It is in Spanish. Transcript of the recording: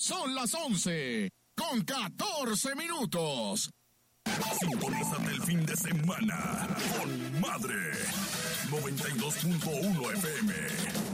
Son las 11:14. Sintonízate el fin de semana con Madre 92.1 FM.